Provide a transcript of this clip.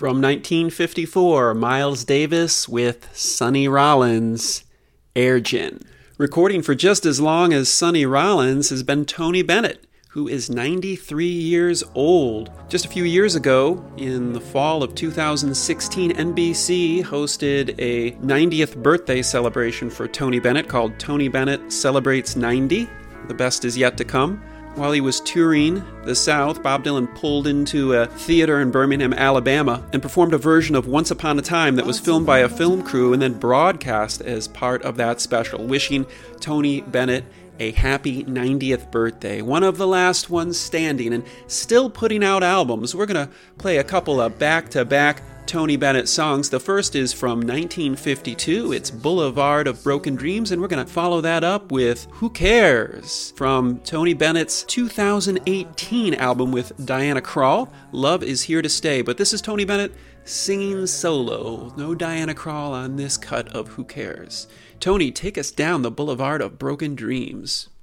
From 1954, Miles Davis with Sonny Rollins, Air Gin. Recording for just as long as Sonny Rollins has been Tony Bennett, who is 93 years old. Just a few years ago, in the fall of 2016, NBC hosted a 90th birthday celebration for Tony Bennett called Tony Bennett Celebrates 90. The best is yet to come. While he was touring the South, Bob Dylan pulled into a theater in Birmingham, Alabama, and performed a version of Once Upon a Time that was filmed by a film crew and then broadcast as part of that special, wishing Tony Bennett a happy 90th birthday, one of the last ones standing and still putting out albums. We're going to play a couple of back-to-back Tony Bennett songs. The first is from 1952. It's Boulevard of Broken Dreams, and we're going to follow that up with Who Cares from Tony Bennett's 2018 album with Diana Krall, Love Is Here to Stay. But this is Tony Bennett singing solo. No Diana Krall on this cut of Who Cares. Tony, take us down the Boulevard of Broken Dreams.